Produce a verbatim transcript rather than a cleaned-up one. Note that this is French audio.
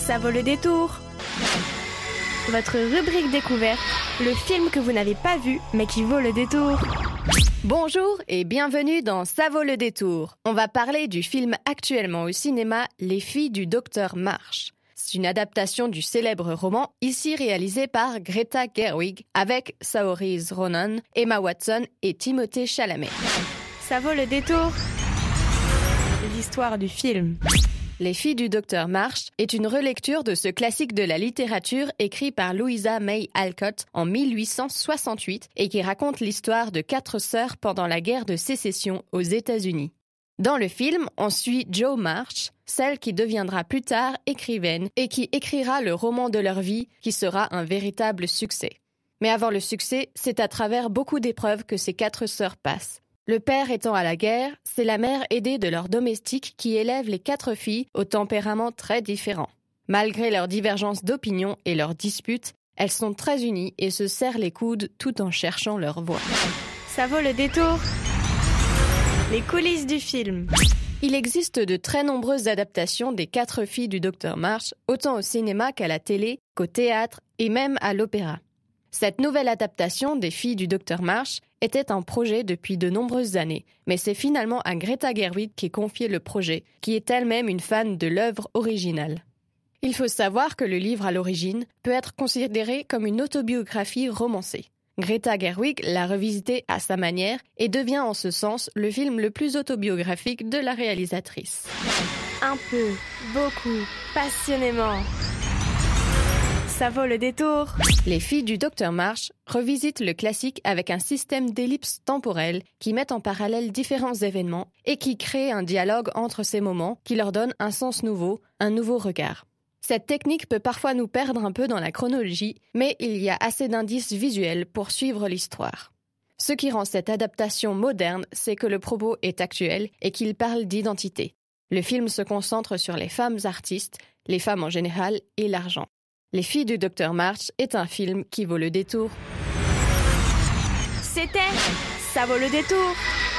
Ça vaut le détour. Votre rubrique découverte, le film que vous n'avez pas vu mais qui vaut le détour. Bonjour et bienvenue dans Ça vaut le détour. On va parler du film actuellement au cinéma Les filles du docteur Marsh. C'est une adaptation du célèbre roman, ici réalisé par Greta Gerwig, avec Saoirse Ronan, Emma Watson et Timothée Chalamet. Ça vaut le détour. L'histoire du film. Les filles du docteur Marsh est une relecture de ce classique de la littérature écrit par Louisa May Alcott en mille huit cent soixante-huit et qui raconte l'histoire de quatre sœurs pendant la guerre de sécession aux États-Unis. Dans le film, on suit Jo Marsh, celle qui deviendra plus tard écrivaine et qui écrira le roman de leur vie qui sera un véritable succès. Mais avant le succès, c'est à travers beaucoup d'épreuves que ces quatre sœurs passent. Le père étant à la guerre, c'est la mère aidée de leurs domestiques qui élèvent les quatre filles au tempérament très différent. Malgré leurs divergences d'opinion et leurs disputes, elles sont très unies et se serrent les coudes tout en cherchant leur voie. Ça vaut le détour. Les coulisses du film. Il existe de très nombreuses adaptations des quatre filles du docteur Marsh, autant au cinéma qu'à la télé, qu'au théâtre et même à l'opéra. Cette nouvelle adaptation des filles du docteur Marsh était un projet depuis de nombreuses années, mais c'est finalement à Greta Gerwig qui confié le projet, qui est elle-même une fan de l'œuvre originale. Il faut savoir que le livre à l'origine peut être considéré comme une autobiographie romancée. Greta Gerwig l'a revisité à sa manière et devient en ce sens le film le plus autobiographique de la réalisatrice. Un peu, beaucoup, passionnément. Ça vaut le détour. Les filles du docteur Marsh revisitent le classique avec un système d'ellipses temporelles qui met en parallèle différents événements et qui crée un dialogue entre ces moments qui leur donne un sens nouveau, un nouveau regard. Cette technique peut parfois nous perdre un peu dans la chronologie, mais il y a assez d'indices visuels pour suivre l'histoire. Ce qui rend cette adaptation moderne, c'est que le propos est actuel et qu'il parle d'identité. Le film se concentre sur les femmes artistes, les femmes en général et l'argent. Les filles du docteur Marsh est un film qui vaut le détour. C'était Ça vaut le détour.